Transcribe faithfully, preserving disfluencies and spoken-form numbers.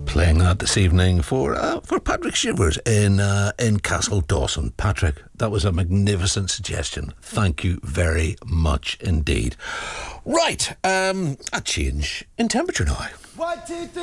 playing that this evening for uh, for Patrick Shivers in uh, in Castle Dawson. Patrick, that was a magnificent suggestion. Thank you very much indeed. Right, um, a change in temperature now.